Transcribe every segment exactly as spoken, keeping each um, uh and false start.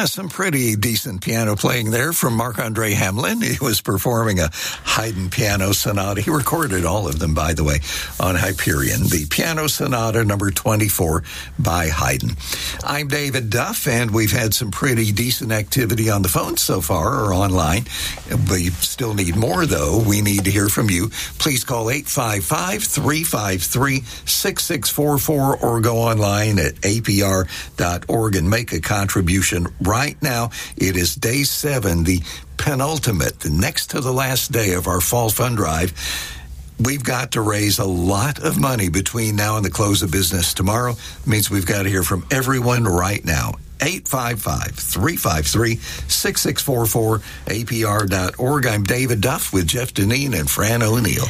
some pretty decent piano playing there from Marc-Andre Hamelin. He was performing a Haydn piano sonata. He recorded all of them, by the way, on Hyperion. The Piano Sonata number twenty-four by Haydn. I'm David Duff, and we've had some pretty decent activity on the phone so far or online. We still need more, though. We need to hear from you. Please call eight five five, three five three, six six four four or go online at A P R dot org and make a contribution. Right now, it is day seven, the penultimate, the next to the last day of our fall fund drive. We've got to raise a lot of money between now and the close of business tomorrow. It means we've got to hear from everyone right now. eight five five, three five three, six six four four, A P R dot org. I'm David Duff with Jeff Deneen and Fran O'Neill.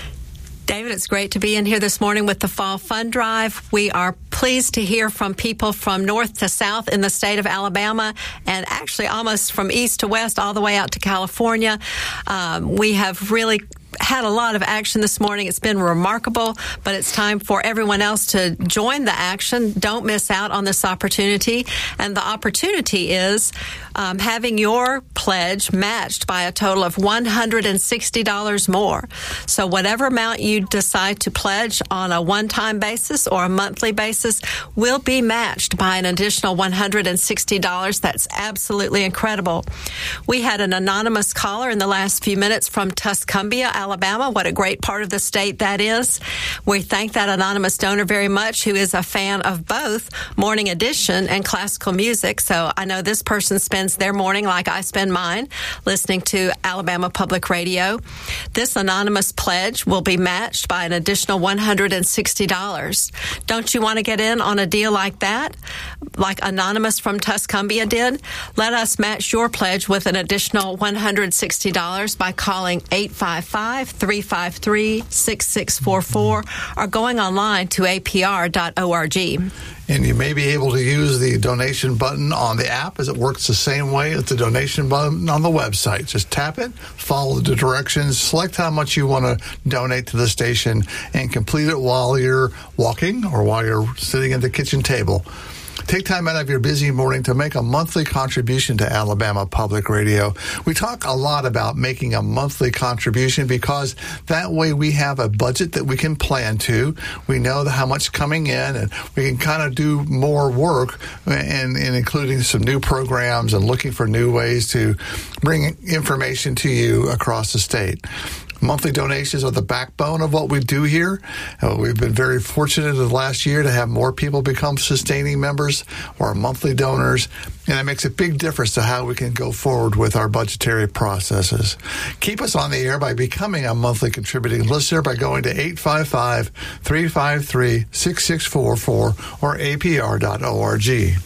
David, it's great to be in here this morning with the Fall Fund Drive. We are pleased to hear from people from north to south in the state of Alabama, and actually almost from east to west all the way out to California. Um, we have really had a lot of action this morning. It's been remarkable, but it's time for everyone else to join the action. Don't miss out on this opportunity. And the opportunity is um, having your pledge matched by a total of one hundred sixty dollars more. So whatever amount you decide to pledge on a one-time basis or a monthly basis will be matched by an additional one hundred sixty dollars. That's absolutely incredible. We had an anonymous caller in the last few minutes from Tuscumbia, Alabama. What a great part of the state that is. We thank that anonymous donor very much, who is a fan of both Morning Edition and classical music. So I know this person spends their morning like I spend mine, listening to Alabama Public Radio. This anonymous pledge will be matched by an additional one hundred sixty dollars. Don't you want to get in on a deal like that, like Anonymous from Tuscumbia did? Let us match your pledge with an additional one hundred sixty dollars by calling eight five five, three five three, six six four four or going online to A P R dot org. And you may be able to use the donation button on the app, as it works the same way as the donation button on the website. Just tap it, follow the directions, select how much you want to donate to the station, and complete it while you're walking or while you're sitting at the kitchen table. Take time out of your busy morning to make a monthly contribution to Alabama Public Radio. We talk a lot about making a monthly contribution because that way we have a budget that we can plan to. We know how much coming in, and we can kind of do more work and, and including some new programs and looking for new ways to bring information to you across the state. Monthly donations are the backbone of what we do here. Uh, we've been very fortunate in the last year to have more people become sustaining members or monthly donors, and it makes a big difference to how we can go forward with our budgetary processes. Keep us on the air by becoming a monthly contributing listener by going to eight five five, three five three, six six four four or A P R dot org.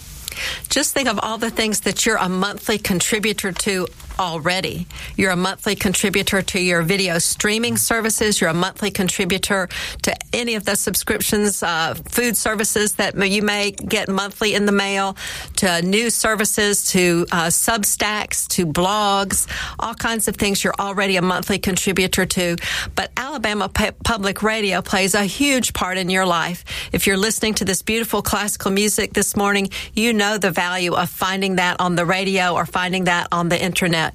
Just think of all the things that you're a monthly contributor to already. You're a monthly contributor to your video streaming services. You're a monthly contributor to any of the subscriptions, uh, food services that you may get monthly in the mail, to news services, to uh, Substacks, to blogs, all kinds of things you're already a monthly contributor to. But Alabama P- Public Radio plays a huge part in your life. If you're listening to this beautiful classical music this morning, you know the value of finding that on the radio or finding that on the internet.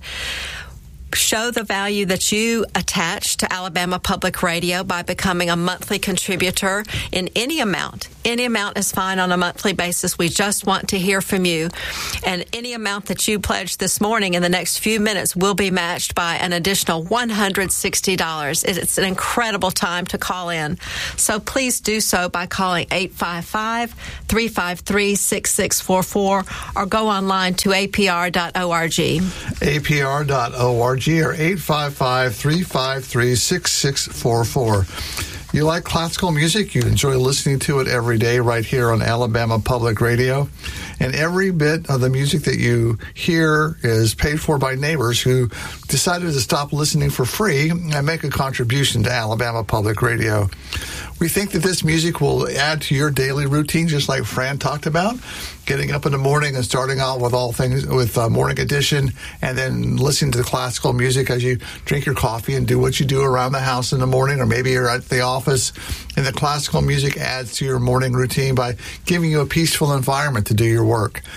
Show the value that you attach to Alabama Public Radio by becoming a monthly contributor in any amount. Any amount is fine on a monthly basis. We just want to hear from you. And any amount that you pledge this morning in the next few minutes will be matched by an additional one hundred sixty dollars. It's an incredible time to call in. So please do so by calling eight five five, three five three, six six four four or go online to A P R dot org. A P R dot org or eight five five, three five three, six six four four. You like classical music? You enjoy listening to it every day right here on Alabama Public Radio. And every bit of the music that you hear is paid for by neighbors who decided to stop listening for free and make a contribution to Alabama Public Radio. We think that this music will add to your daily routine, just like Fran talked about, getting up in the morning and starting out with all things with uh, Morning Edition, and then listening to the classical music as you drink your coffee and do what you do around the house in the morning, or maybe you're at the office, and the classical music adds to your morning routine by giving you a peaceful environment to do your work.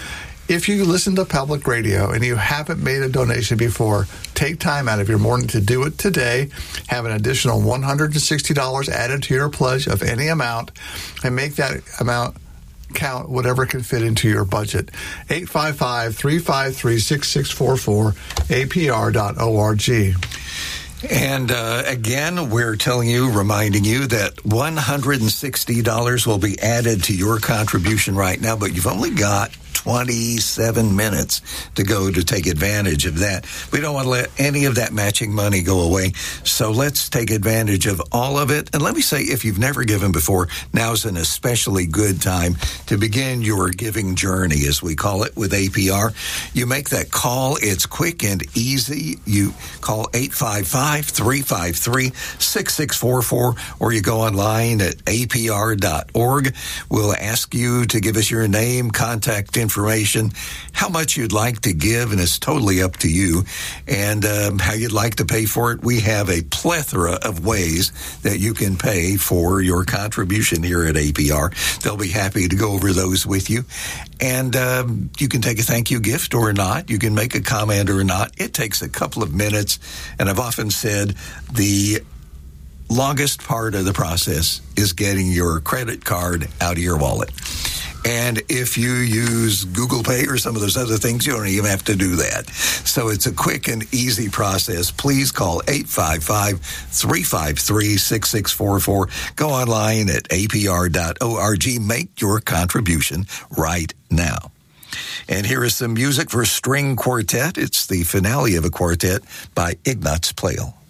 If you listen to public radio and you haven't made a donation before, take time out of your morning to do it today. Have an additional one hundred sixty dollars added to your pledge of any amount, and make that amount count whatever can fit into your budget. eight five five, three five three, six six four four, A P R dot org. And uh, again, we're telling you, reminding you that one hundred sixty dollars will be added to your contribution right now, but you've only got twenty-seven minutes to go to take advantage of that. We don't want to let any of that matching money go away, so let's take advantage of all of it. And let me say, if you've never given before, now's an especially good time to begin your giving journey, as we call it, with A P R. You make that call. It's quick and easy. You call eight five five, three five three, six six four four, or you go online at A P R dot org. We'll ask you to give us your name, contact information, how much you'd like to give, and it's totally up to you, and um, how you'd like to pay for it. We have a plethora of ways that you can pay for your contribution here at A P R. They'll be happy to go over those with you, and um, you can take a thank you gift or not. You can make a comment or not. It takes a couple of minutes, and I've often said the longest part of the process is getting your credit card out of your wallet. And if you use Google Pay or some of those other things, you don't even have to do that. So it's a quick and easy process. Please call eight five five, three five three, six six four four. Go online at A P R dot org. Make your contribution right now. And here is some music for string quartet. It's the finale of a quartet by Ignaz Pleyel.